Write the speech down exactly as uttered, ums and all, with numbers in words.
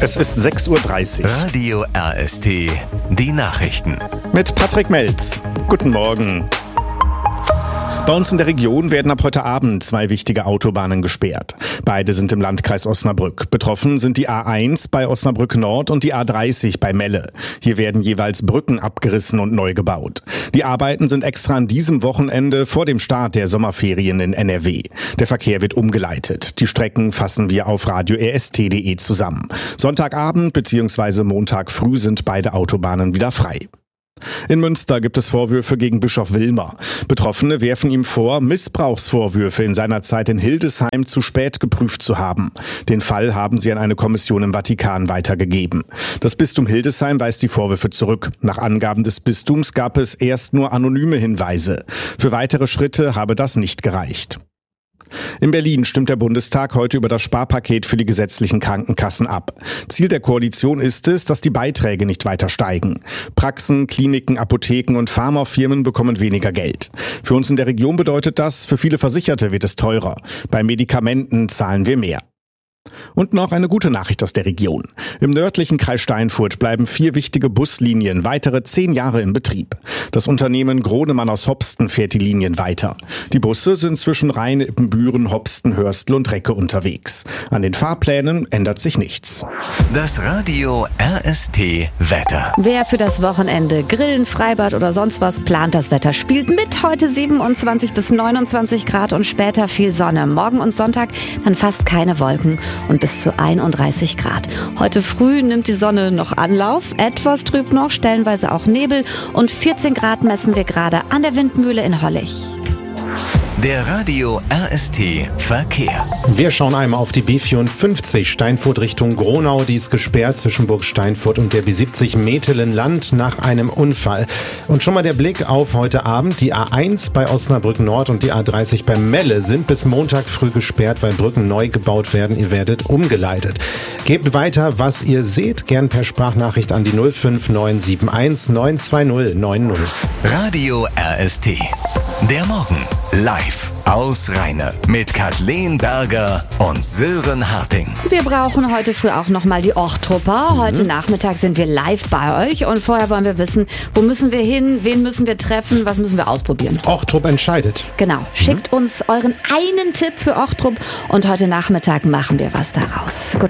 Es ist sechs Uhr dreißig. Radio R S T, die Nachrichten. Mit Patrick Melz. Guten Morgen. Bei uns in der Region werden ab heute Abend zwei wichtige Autobahnen gesperrt. Beide sind im Landkreis Osnabrück. Betroffen sind die A eins bei Osnabrück Nord und die A dreißig bei Melle. Hier werden jeweils Brücken abgerissen und neu gebaut. Die Arbeiten sind extra an diesem Wochenende vor dem Start der Sommerferien in N R W. Der Verkehr wird umgeleitet. Die Strecken fassen wir auf radio r s t punkt d e zusammen. Sonntagabend bzw. Montag früh sind beide Autobahnen wieder frei. In Münster gibt es Vorwürfe gegen Bischof Wilmer. Betroffene werfen ihm vor, Missbrauchsvorwürfe in seiner Zeit in Hildesheim zu spät geprüft zu haben. Den Fall haben sie an eine Kommission im Vatikan weitergegeben. Das Bistum Hildesheim weist die Vorwürfe zurück. Nach Angaben des Bistums gab es erst nur anonyme Hinweise. Für weitere Schritte habe das nicht gereicht. In Berlin stimmt der Bundestag heute über das Sparpaket für die gesetzlichen Krankenkassen ab. Ziel der Koalition ist es, dass die Beiträge nicht weiter steigen. Praxen, Kliniken, Apotheken und Pharmafirmen bekommen weniger Geld. Für uns in der Region bedeutet das, für viele Versicherte wird es teurer. Bei Medikamenten zahlen wir mehr. Und noch eine gute Nachricht aus der Region. Im nördlichen Kreis Steinfurt bleiben vier wichtige Buslinien weitere zehn Jahre im Betrieb. Das Unternehmen Gronemann aus Hopsten fährt die Linien weiter. Die Busse sind zwischen Rheine, Ippenbüren, Hopsten, Hörstel und Recke unterwegs. An den Fahrplänen ändert sich nichts. Das Radio R S T Wetter. Wer für das Wochenende Grillen, Freibad oder sonst was plant, das Wetter spielt mit. Heute siebenundzwanzig bis neunundzwanzig Grad und später viel Sonne. Morgen und Sonntag dann fast keine Wolken und bis zu einunddreißig Grad. Heute früh nimmt die Sonne noch Anlauf, etwas trüb noch, stellenweise auch Nebel und vierzehn Grad messen wir gerade an der Windmühle in Hollich. Der Radio R S T Verkehr. Wir schauen einmal auf die B vierundfünfzig Steinfurt Richtung Gronau. Die ist gesperrt zwischen Burg Steinfurt und der B siebzig Metelen-Land nach einem Unfall. Und schon mal der Blick auf heute Abend. Die A eins bei Osnabrück Nord und die A dreißig bei Melle sind bis Montag früh gesperrt, weil Brücken neu gebaut werden. Ihr werdet umgeleitet. Gebt weiter, was ihr seht, gern per Sprachnachricht an die null fünf neun sieben eins neun zwei null neun null. Radio R S T. Der Morgen live aus Rheine mit Kathleen Berger und Sören Harting. Wir brauchen heute früh auch nochmal die Ochttrupper. Heute mhm. Nachmittag sind wir live bei euch und vorher wollen wir wissen, wo müssen wir hin, wen müssen wir treffen, was müssen wir ausprobieren. Ochtrup entscheidet. Genau, schickt mhm. uns euren einen Tipp für Ochtrup und heute Nachmittag machen wir was daraus. Guten